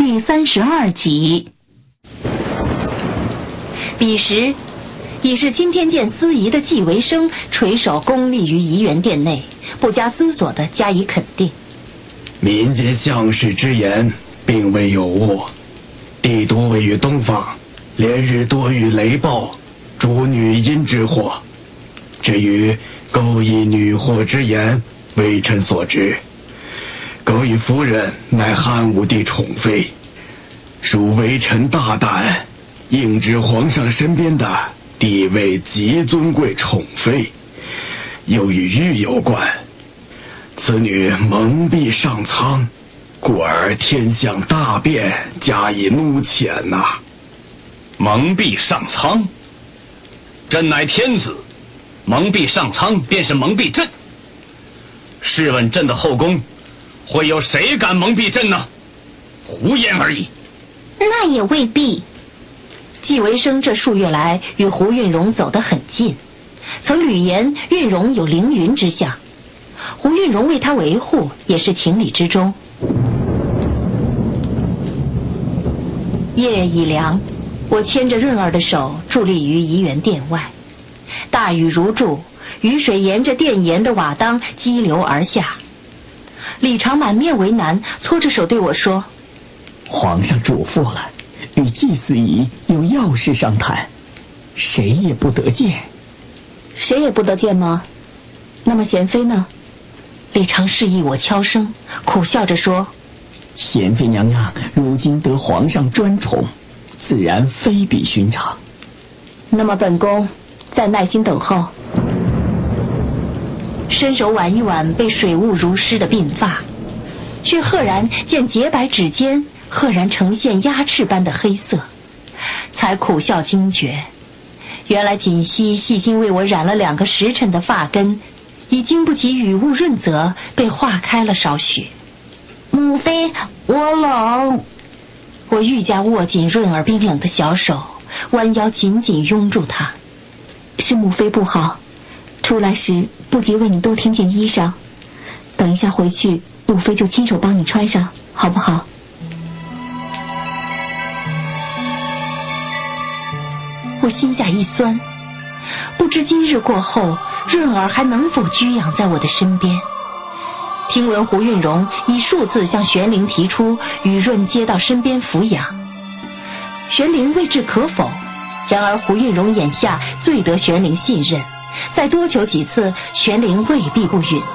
第32集。彼时已是钦天监司仪的纪维生垂手恭立于怡园殿内，不加思索地加以肯定。 民间相士之言并未有误，帝都位于东方，连日多遇雷暴，诸女阴之祸。至于勾引女祸之言，微臣所知。勾引夫人乃汉武帝宠妃，属微臣大胆，应知皇上身边的地位极尊贵宠妃，又与玉有关。此女蒙蔽上苍，故而天象大变，加以怒遣呐。 蒙蔽上苍，朕乃天子，蒙蔽上苍便是蒙蔽朕。试问朕的后宫，会有谁敢蒙蔽朕呢？胡言而已。 那也未必。 纪维生这数月来与胡运荣走得很近，曾屡言运荣有凌云之相，胡运荣为他维护也是情理之中。夜已凉，我牵着润儿的手伫立于怡园殿外，大雨如注，雨水沿着殿檐的瓦当激流而下。李长满面为难，搓着手对我说： 皇上嘱咐了，与祭司仪有要事商谈，谁也不得见。 谁也不得见吗？那么贤妃呢？ 李长示意我悄声，苦笑着说： 贤妃娘娘如今得皇上专宠，自然非比寻常。 那么本宫再耐心等候。 伸手挽一挽被水雾如湿的鬓发，却赫然见洁白指尖赫然呈现鸦翅般的黑色，才苦笑惊觉，原来锦溪细心为我染了2个时辰的发根，已经不及雨雾润泽，被化开了少许。 母妃，我冷。 我愈加握紧润儿冰冷的小手，弯腰紧紧拥住她。 是母妃不好，出来时不及为你多添件衣裳，等一下回去，母妃就亲手帮你穿上，好不好？ 我心下一酸，不知今日过后，润儿还能否居养在我的身边。听闻胡运荣已数次向玄灵提出与润接到身边抚养，玄灵未置可否，然而胡运荣眼下最得玄灵信任，再多求几次，玄灵未必不允。